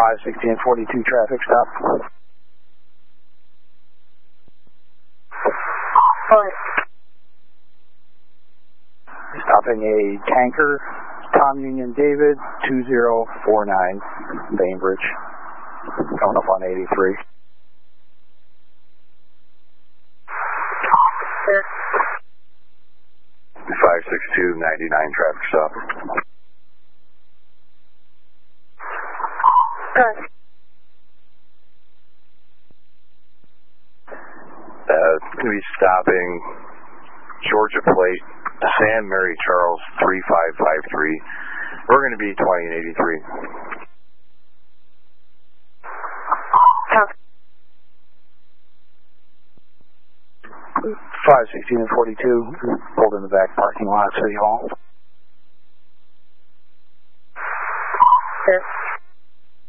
516 and 42 traffic stop. Stopping a tanker, Tom Union David, 2049, Bainbridge, coming up on 83. Sir. 562, 99 traffic stop. Good. Going to be stopping Georgia Plate, San Mary Charles, 3553. We're going to be 20 and 83. Copy. 516 and 42, pulled in the back parking lot, City Hall. Sir.